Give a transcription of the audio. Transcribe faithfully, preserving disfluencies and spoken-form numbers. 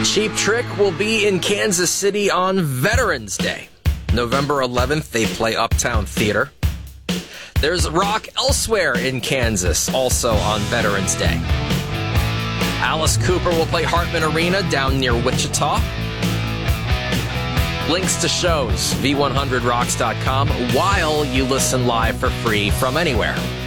Cheap Trick will be in Kansas City on Veterans Day. November eleventh, they play Uptown Theater. There's rock elsewhere in Kansas, also on Veterans Day. Alice Cooper will play Hartman Arena down near Wichita. Links to shows, v one hundred rocks dot com, while you listen live for free from anywhere.